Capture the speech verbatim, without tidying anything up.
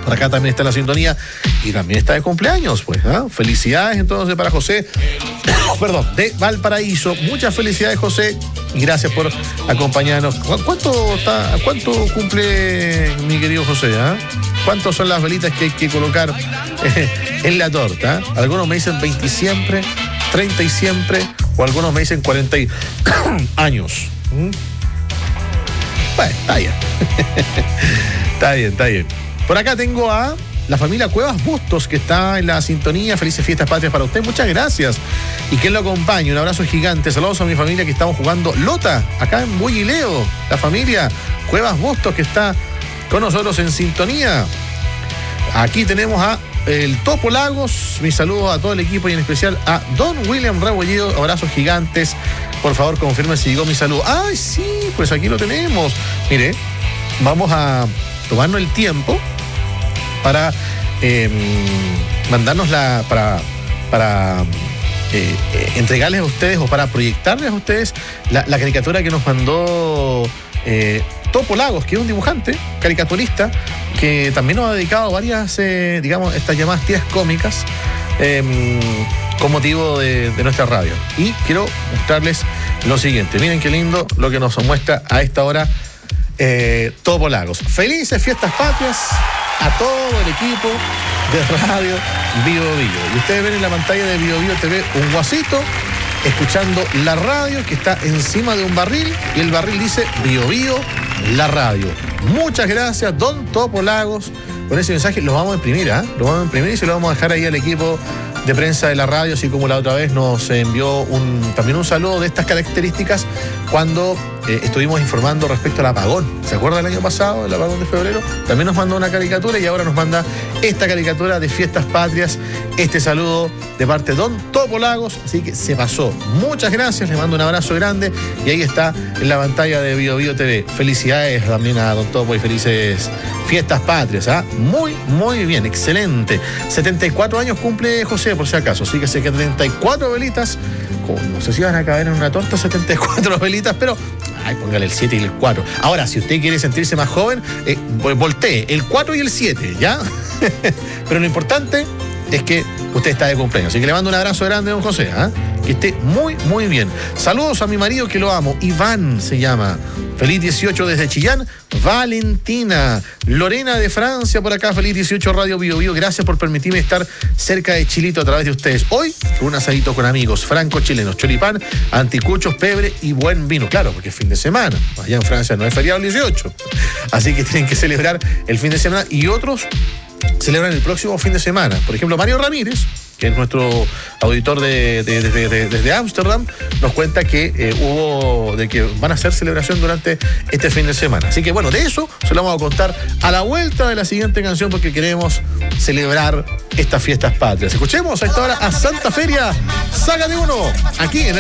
Por acá también está la sintonía y también está de cumpleaños, pues, ¿eh? Felicidades entonces para José, perdón, de Valparaíso. Muchas felicidades, José, y gracias por acompañarnos. ¿Cuánto está, cuánto cumple mi querido José? ¿eh? ¿Cuántas son las velitas que hay que colocar eh, en la torta? ¿eh? Algunos me dicen veinte siempre, treinta y siempre, o algunos me dicen cuarenta y años. ¿Mm? Bueno, está bien. Está bien, está bien. Por acá tengo a la familia Cuevas Bustos, que está en la sintonía. Felices fiestas patrias para usted. Muchas gracias. Y quien lo acompañe, un abrazo gigante. Saludos a mi familia que estamos jugando Lota, acá en Bullileo. La familia Cuevas Bustos que está con nosotros en sintonía. Aquí tenemos a el Topo Lagos. Mi saludo a todo el equipo y en especial a Don William Rebolledo. Abrazos gigantes. Por favor, confirme si llegó mi saludo. ¡Ay, sí! Pues aquí lo tenemos. Mire, vamos a tomarnos el tiempo para eh, mandarnos la, para, para eh, eh, entregarles a ustedes o para proyectarles a ustedes la, la caricatura que nos mandó eh, Topo Lagos, que es un dibujante, caricaturista, que también nos ha dedicado varias, eh, digamos, estas llamadas tiras cómicas eh, con motivo de, de nuestra radio. Y quiero mostrarles lo siguiente. Miren qué lindo lo que nos muestra a esta hora eh, Topo Lagos. Felices fiestas patrias a todo el equipo de Radio Bio Bio. Y ustedes ven en la pantalla de Bio Bio T V un guasito escuchando la radio que está encima de un barril y el barril dice Bio Bio, la radio. Muchas gracias, Don Topo Lagos, por ese mensaje. Lo vamos a imprimir, ¿ah? ¿eh? Lo vamos a imprimir y se lo vamos a dejar ahí al equipo de prensa de la radio, así como la otra vez nos envió un, también un saludo de estas características cuando eh, estuvimos informando respecto al apagón. ¿Se acuerda del año pasado, el apagón de febrero? También nos mandó una caricatura y ahora nos manda esta caricatura de fiestas patrias. Este saludo de parte de Don Topo Lagos, así que se pasó. Muchas gracias, les mando un abrazo grande y ahí está en la pantalla de Bio Bio T V. Felicidades también a Don Topo y felices fiestas patrias, ¿ah? Muy, muy bien, excelente. setenta y cuatro años cumple José, por si acaso, así que setenta y cuatro velitas, no sé si van a caber en una torta setenta y cuatro velitas, pero ay, póngale el siete y el cuatro. Ahora, si usted quiere sentirse más joven, eh, voltee el cuatro y el siete, ¿ya? Pero lo importante es que usted está de cumpleaños, así que le mando un abrazo grande a don José, ¿eh? Que esté muy, muy bien. Saludos a mi marido que lo amo, Iván se llama. Feliz dieciocho desde Chillán. Valentina, Lorena de Francia por acá, feliz dieciocho Radio Bio Bio. Gracias por permitirme estar cerca de Chilito a través de ustedes. Hoy, un asadito con amigos francos chilenos, choripán, anticuchos, pebre y buen vino. Claro, porque es fin de semana. Allá en Francia no es feriado el dieciocho. Así que tienen que celebrar el fin de semana y otros celebran el próximo fin de semana. Por ejemplo, Mario Ramírez, que es nuestro auditor de, de, de, de, desde Ámsterdam, nos cuenta que eh, hubo, de que van a hacer celebración durante este fin de semana. Así que bueno, de eso se lo vamos a contar a la vuelta de la siguiente canción porque queremos celebrar estas fiestas patrias. Escuchemos a esta hora a Santa Feria, Saga de Uno, aquí en